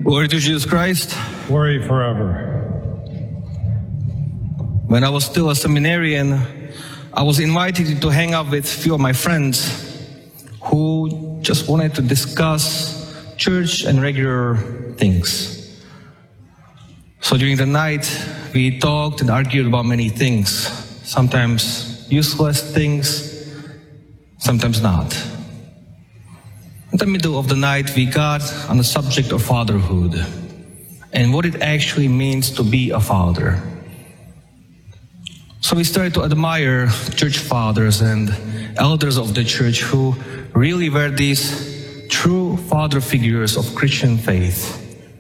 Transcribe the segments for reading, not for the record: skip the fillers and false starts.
Glory to Jesus Christ. Glory forever. When I was still a seminarian, I was invited to hang out with a few of my friends who just wanted to discuss church and regular things. So during the night, we talked and argued about many things, sometimes useless things, sometimes not. In the middle of the night, we got on the subject of fatherhood and what it actually means to be a father. So we started to admire church fathers and elders of the church who really were these true father figures of Christian faith.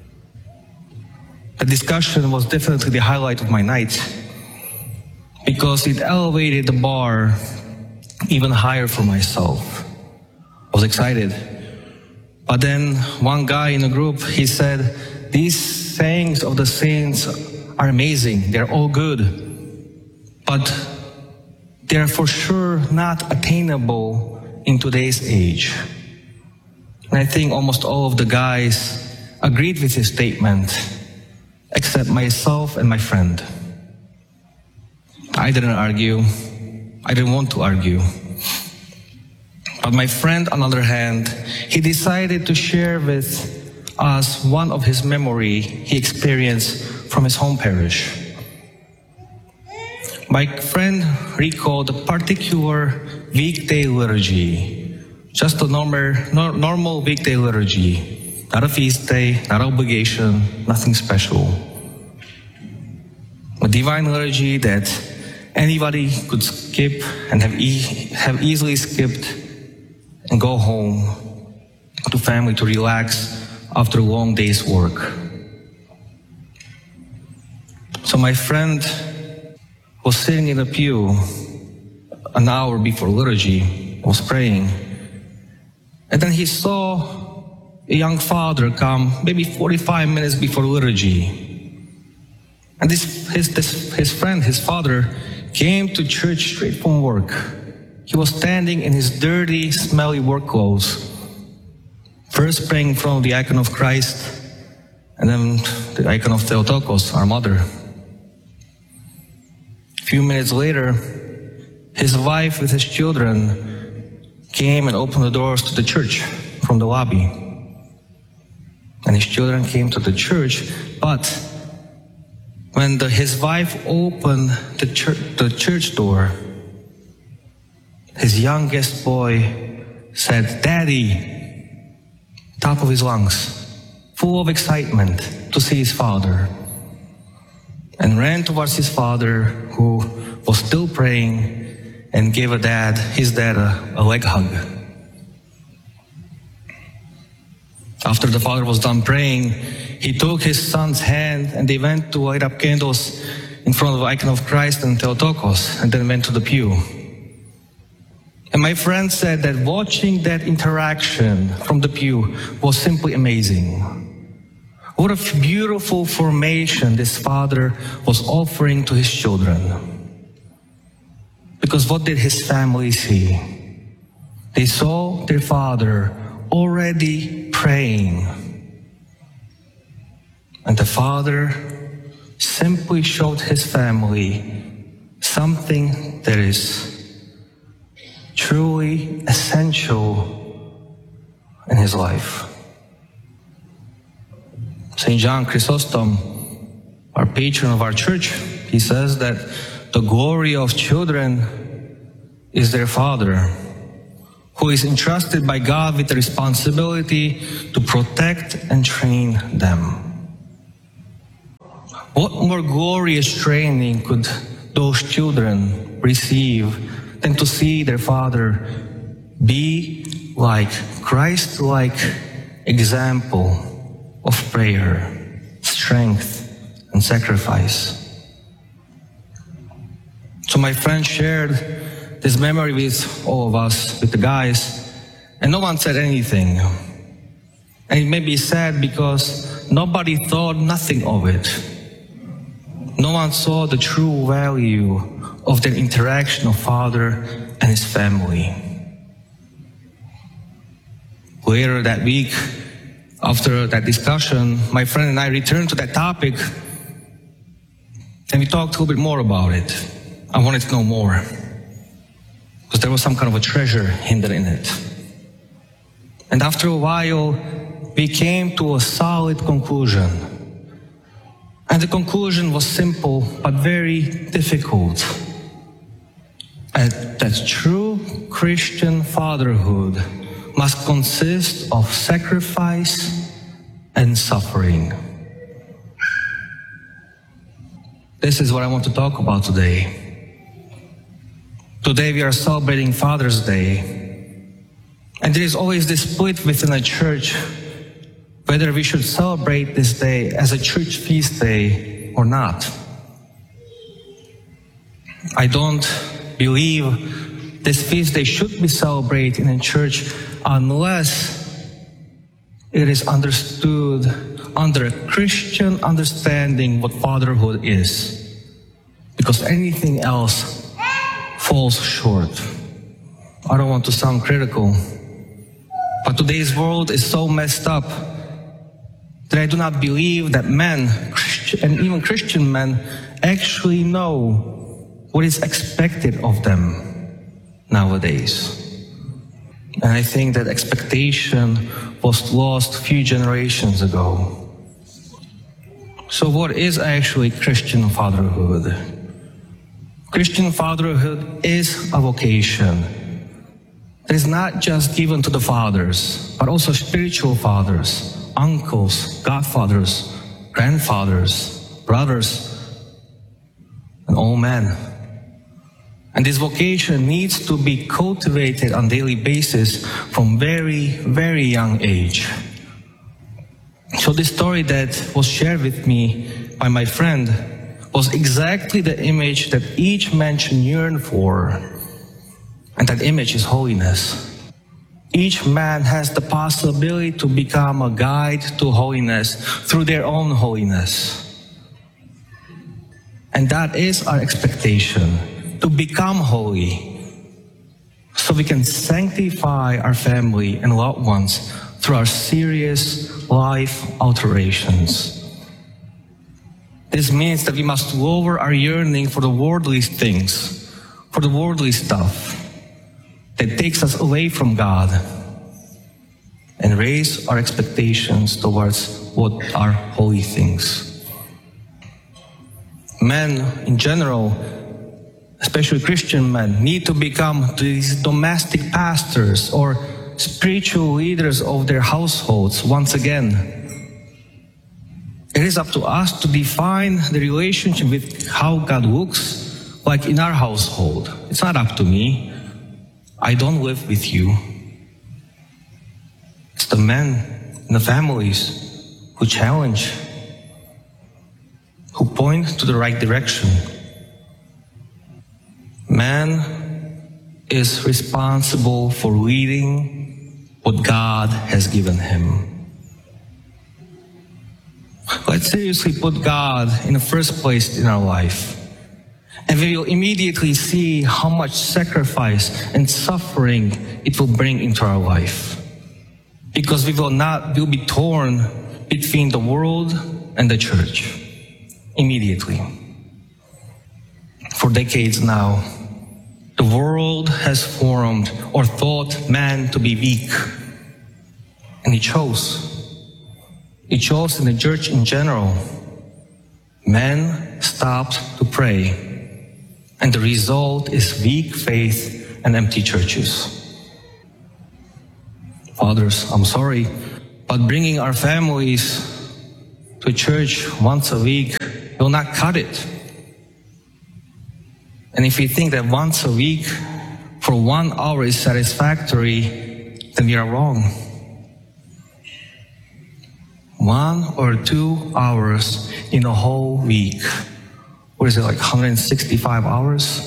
The discussion was definitely the highlight of my night because it elevated the bar even higher for myself. I was excited. But then one guy in the group, he said, these sayings of the saints are amazing. They're all good. But they're for sure not attainable in today's age. And I think almost all of the guys agreed with his statement, except myself and my friend. I didn't argue. I didn't want to argue. But my friend, on the other hand, he decided to share with us one of his memory he experienced from his home parish. My friend recalled a particular weekday liturgy, just a normal weekday liturgy, not a feast day, not an obligation, nothing special. A divine liturgy that anybody could skip and have easily skipped and go home to family to relax after a long day's work. So my friend was sitting in a pew an hour before liturgy, was praying, and then he saw a young father come maybe 45 minutes before liturgy. And his friend, his father, came to church straight from work. He was standing in his dirty, smelly work clothes, first praying in front of the icon of Christ, and then the icon of Theotokos, our mother. A few minutes later, his wife with his children came and opened the doors to the church from the lobby. And his children came to the church, but when his wife opened the church door, his youngest boy said, "Daddy," top of his lungs, full of excitement to see his father, and ran towards his father, who was still praying, and gave his dad a leg hug. After the father was done praying, he took his son's hand and they went to light up candles in front of the icon of Christ and Theotokos, and then went to the pew. And my friend said that watching that interaction from the pew was simply amazing. What a beautiful formation this father was offering to his children. Because what did his family see? They saw their father already praying. And the father simply showed his family something that is truly essential in his life. St. John Chrysostom, our patron of our church, he says that the glory of children is their father, who is entrusted by God with the responsibility to protect and train them. What more glorious training could those children receive than to see their father be like Christ-like example of prayer, strength, and sacrifice. So my friend shared this memory with all of us, with the guys, and no one said anything. And it made me sad because nobody thought nothing of it. No one saw the true value of the interaction of father and his family. Later that week, After that discussion, my friend and I returned to that topic and we talked a little bit more about it. I wanted to know more because there was some kind of a treasure hidden in it. And after a while, we came to a solid conclusion. And the conclusion was simple but very difficult. And that true Christian fatherhood must consist of sacrifice and suffering. This is what I want to talk about today. Today we are celebrating Father's Day. And there is always this split within a church whether we should celebrate this day as a church feast day or not. I don't believe this feast day should be celebrated in a church unless it is understood under a Christian understanding what fatherhood is. Because anything else falls short. I don't want to sound critical, but today's world is so messed up that I do not believe that men, and even Christian men, actually know what is expected of them nowadays. And I think that expectation was lost a few generations ago. So what is actually Christian fatherhood? Christian fatherhood is a vocation that is not just given to the fathers, but also spiritual fathers, uncles, godfathers, grandfathers, brothers, and all men. And this vocation needs to be cultivated on a daily basis from very, very young age. So this story that was shared with me by my friend was exactly the image that each man should yearn for. And that image is holiness. Each man has the possibility to become a guide to holiness through their own holiness. And that is our expectation. To become holy, so we can sanctify our family and loved ones through our serious life alterations. This means that we must lower our yearning for the worldly things, for the worldly stuff that takes us away from God, and raise our expectations towards what are holy things. Men in general, especially Christian men, need to become these domestic pastors or spiritual leaders of their households once again. It is up to us to define the relationship with how God looks like in our household. It's not up to me. I don't live with you. It's the men in the families who challenge, who point to the right direction. Man is responsible for leading what God has given him. Let's seriously put God in the first place in our life. And we will immediately see how much sacrifice and suffering it will bring into our life. Because we'll be torn between the world and the church. Immediately. For decades now, the world has formed or thought man to be weak. And it shows. It shows in the church in general. Men stopped to pray. And the result is weak faith and empty churches. Fathers, I'm sorry, but bringing our families to church once a week will not cut it. And if we think that once a week for 1 hour is satisfactory, then we are wrong. 1 or 2 hours in a whole week. What is it, like 165 hours?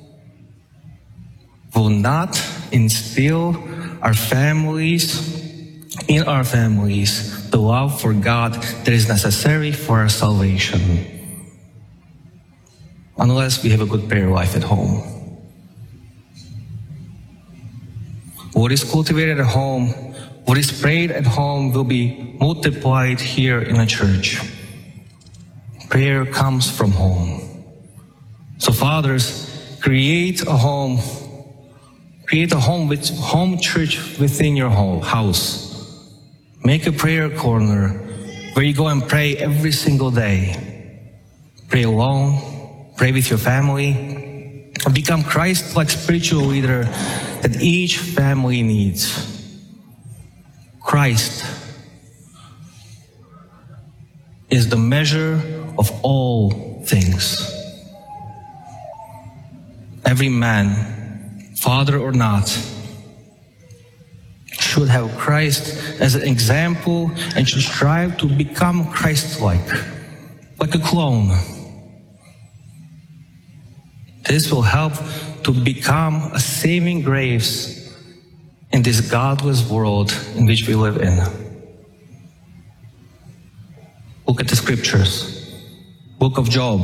Will not instill in our families, the love for God that is necessary for our salvation. Unless we have a good prayer life at home. What is cultivated at home what is prayed at home will be multiplied here in a church. Prayer comes from home. So fathers, create a home with home church within your house. Make a prayer corner where you go and pray every single day. Pray alone, pray with your family, and become Christ-like spiritual leader that each family needs. Christ is the measure of all things. Every man, father or not, should have Christ as an example and should strive to become Christ-like, like a clone. This will help to become a saving grace in this godless world in which we live in. Look at the scriptures. Book of Job.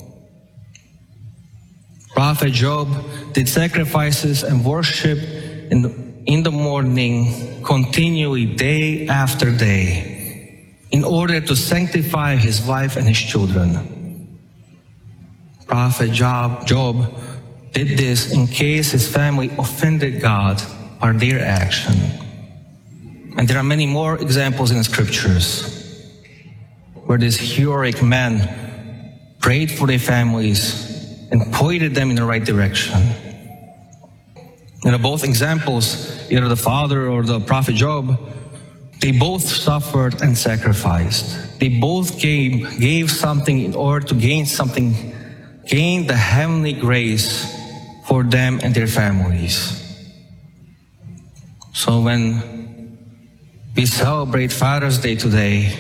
Prophet Job did sacrifices and worship in the morning continually, day after day, in order to sanctify his wife and his children. Prophet Job did this in case his family offended God by their action. And there are many more examples in the scriptures where this heroic man prayed for their families and pointed them in the right direction. In both examples, either the father or the prophet Job, they both suffered and sacrificed. They both gave something in order to gain the heavenly grace for them and their families. So when we celebrate Father's Day today,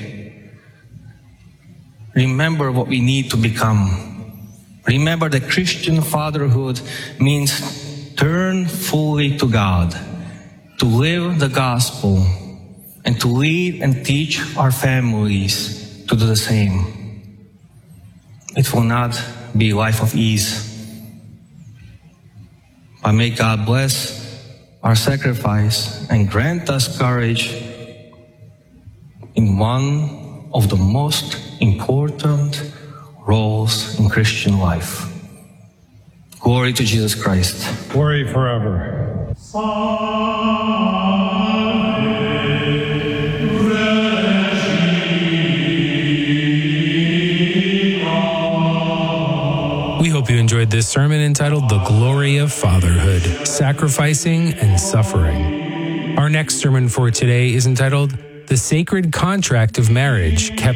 remember what we need to become. Remember that Christian fatherhood means turn fully to God, to live the gospel, and to lead and teach our families to do the same. It will not be a life of ease. But may God bless our sacrifice and grant us courage in one of the most important roles in Christian life. Glory to Jesus Christ. Glory forever. We hope you enjoyed this sermon entitled The Glory of Fatherhood, Sacrificing and Suffering. Our next sermon for today is entitled The Sacred Contract of Marriage, Kept